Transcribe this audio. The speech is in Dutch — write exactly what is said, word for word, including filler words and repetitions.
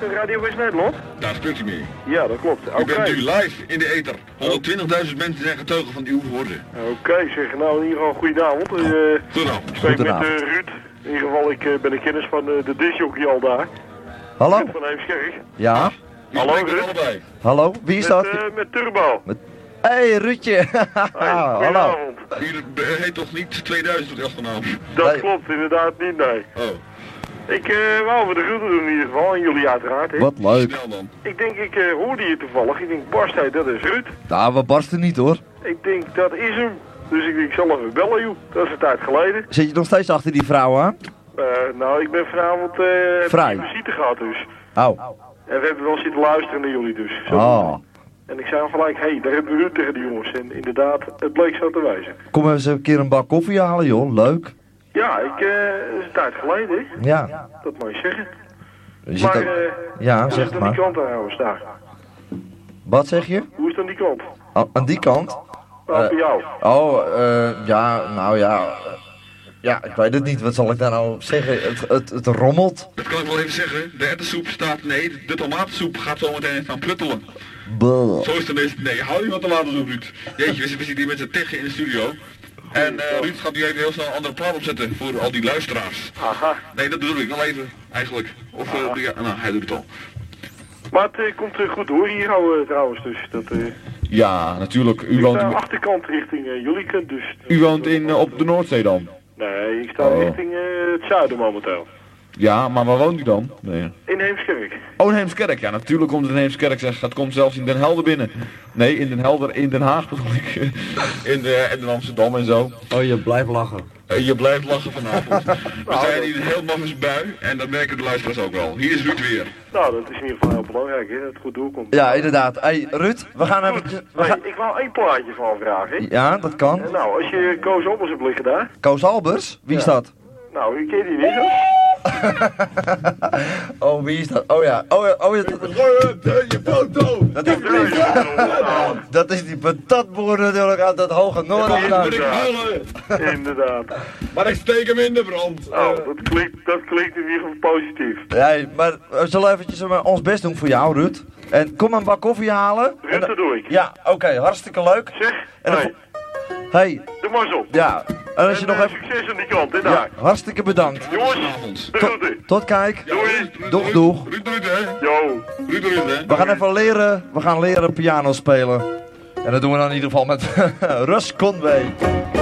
Radio West-Nederland? Daar spreekt u mee. Ja, dat klopt. Oké. U bent nu live in de ether. honderdtwintigduizend mensen zijn getuigen van uw woorden. Oké, okay, zeg. Nou, in ieder geval goedenavond. Uh, Goedenavond. Ik spreek met uh, Ruud. In ieder geval, ik uh, ben de kennis van uh, de discjockey al daar. Hallo? Ruud van Heemskerk. Ja? U Hallo, spreekt Ruud. allebei. Hallo? Wie is met, dat? Uh, met Turbo. Met... Hey, Ruudje. Hey, Hallo. goedenavond. U heet toch niet tweeduizend tot achternaam? Dat Nee. klopt, inderdaad niet, nee. Oh, Ik uh, wou me de groeten doen in ieder geval, en jullie uiteraard, hè. Wat leuk. snel dan. Ik denk, ik uh, hoorde je toevallig. Ik denk, Barst, hey, dat is Ruud. Nou, we barsten niet hoor. Ik denk, dat is hem. Dus ik denk, ik zal even bellen, joh. Dat is een tijd geleden. Zit je nog steeds achter die vrouw aan? Uh, nou, ik ben vanavond uh, Vrij. visite gehad dus. Oh. En we hebben wel zitten luisteren naar jullie dus. Zo. Oh. En ik zei al gelijk, hé, hey, daar hebben we Ruud tegen die jongens. En inderdaad, het bleek zo te wijzen. Kom eens een keer een bak koffie halen joh. Leuk. Ja, ik, uh, dat is een tijd geleden, hè. Ja. Dat moet je zeggen. Je zit Maar, ook... uh, Ja, hoe is zeg het aan maar. die kant trouwens daar? Wat zeg je? Hoe is het aan die kant? Oh, aan die kant? Nou, Eh, voor jou. Oh, eh, ja, nou ja. eh, Ja, ik weet het niet. Wat zal ik daar nou zeggen? Het, het, het rommelt. Dat kan ik wel even zeggen. De erwtensoep staat, nee, de tomatensoep gaat zo meteen gaan pruttelen. Buh. Zo is het ineens. Nee, hou je wat tomatensoep, Ruud. Jeetje, we zitten hier met z'n tegen in de studio. En uh, Ruud gaat nu even heel snel een andere plaat opzetten voor al die luisteraars. Aha. Nee, dat bedoel ik wel even, eigenlijk. Of, uh, ja, nou, hij doet het al. Maar het uh, komt uh, goed hoor hier uh, trouwens. Dus dat, uh, Ja, natuurlijk. U ik woont, sta achterkant richting uh, jullie kunt dus. u woont in, uh, op de Noordzee dan? Nee, ik sta Oh. richting uh, het zuiden momenteel. Ja, maar waar woont u dan? Nee. In Heemskerk. Oh, in Heemskerk. Ja, natuurlijk komt het in Heemskerk. Zeg. Het komt zelfs in Den Helder binnen. Nee, in Den Helder, in Den Haag bedoel ik. In, uh, in Amsterdam en zo. Oh, je blijft lachen. Uh, je blijft lachen vanavond. We zijn in een heel maffes bui en dat merken de luisteraars ook wel. Hier is Ruud weer. Nou, dat is in ieder geval heel belangrijk, hè, dat het goed doorkomt. Ja, inderdaad. Hey, Ruud, we gaan even... Goed, We hey, gaan... ik wou één plaatje van vragen. Hè. Ja, dat kan. En nou, als je Koos Albers hebt liggen daar, Koos Albers? Wie is Ja. dat? nou, u kent die niet, hè? Oh, wie is dat? Oh ja. Oh, ja. Oh, ja. Je foto! Dat is die, dat is die patatboer natuurlijk uit het hoge noorden. Moet ik huilen? Inderdaad. Maar ik steek hem in de brand. Nou, dat klinkt, dat klinkt in ieder geval positief. Ja, maar we zullen eventjes uh, ons best doen voor jou, Ruud. En kom een bak koffie halen. En Ruud, dan- dat doe ik. Ja, oké, hartstikke leuk. Zeg, En dan- hey, Hey, de mazzel. ja. En als je En, nog eh, even... succes aan die kant, hè, Ja, daar. hartstikke bedankt. Jongens, Goedenavond. de groeten. Tot kijk. Doei. Doeg, doeg. Ruud, Ruud, hè? Yo. Ruud, Ruud, hè? We gaan even leren, we gaan leren piano spelen. En dat doen we dan in ieder geval met Russ Conway.